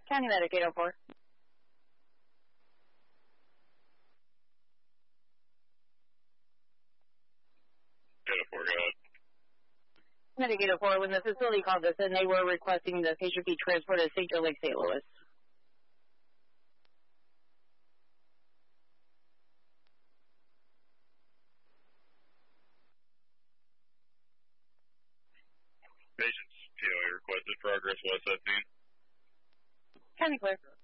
County Medic 804. Go ahead. Medic 804, when the facility called us in, they were requesting the patient be transported to St. Joe Lake, St. Louis. Patient's POA requested, progress West 17. County clear.